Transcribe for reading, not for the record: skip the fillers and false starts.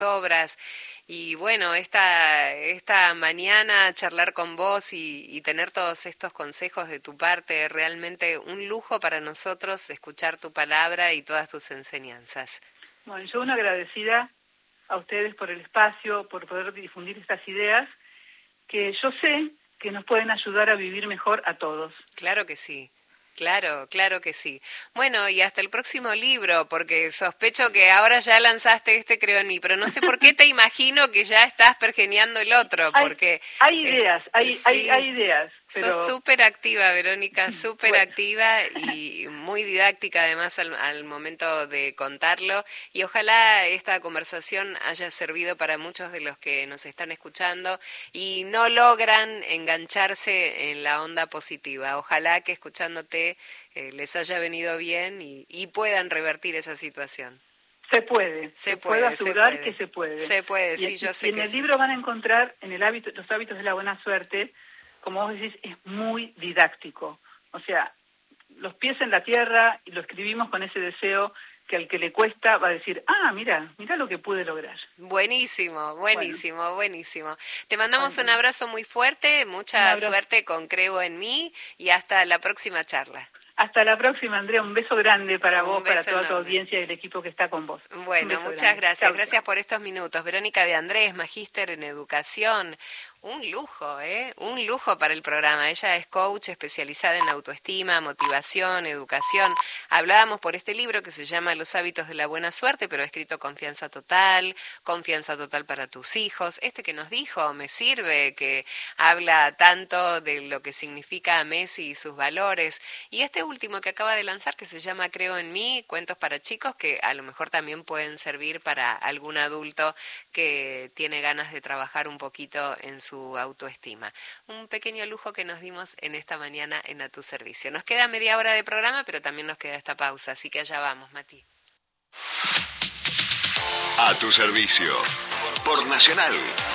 obras. Y bueno, esta mañana charlar con vos y tener todos estos consejos de tu parte, realmente un lujo para nosotros escuchar tu palabra y todas tus enseñanzas. Bueno, yo una agradecida a ustedes por el espacio, por poder difundir estas ideas, que yo sé que nos pueden ayudar a vivir mejor a todos. Claro que sí. Claro que sí. Bueno, y hasta el próximo libro, porque sospecho que ahora ya lanzaste Creo en mí, pero no sé por qué te imagino que ya estás pergeñando el otro, porque... Hay ideas, sí, hay ideas. Pero... Sos súper activa, Verónica, súper activa y muy didáctica además al momento de contarlo. Y ojalá esta conversación haya servido para muchos de los que nos están escuchando y no logran engancharse en la onda positiva. Ojalá que escuchándote les haya venido bien y puedan revertir esa situación. Se puede, se puede asegurar que se puede. Se puede, sí, yo sé que sí. Y en el libro van a encontrar, en los hábitos de la buena suerte, como vos decís, es muy didáctico. O sea, los pies en la tierra y lo escribimos con ese deseo que al que le cuesta va a decir, mira lo que pude lograr. Buenísimo. Te mandamos un abrazo muy fuerte, mucha suerte con Creo en mí y hasta la próxima charla. Hasta la próxima, Andrea. Un beso grande para vos, para toda enorme. tu audiencia y el equipo que está con vos. Bueno, muchas gracias. Chau, gracias por estos minutos. Verónica de Andrés, magíster en educación. Un lujo, un lujo para el programa. Ella es coach especializada en autoestima, motivación, educación. Hablábamos por este libro que se llama Los hábitos de la buena suerte, pero ha escrito Confianza Total para tus hijos. Que nos dijo, me sirve, que habla tanto de lo que significa Messi y sus valores. Y este último que acaba de lanzar, que se llama Creo en mí, cuentos para chicos, que a lo mejor también pueden servir para algún adulto que tiene ganas de trabajar un poquito en su autoestima. Un pequeño lujo que nos dimos en esta mañana en A Tu Servicio. Nos queda media hora de programa, pero también nos queda esta pausa, así que allá vamos, Mati. A Tu Servicio, por Nacional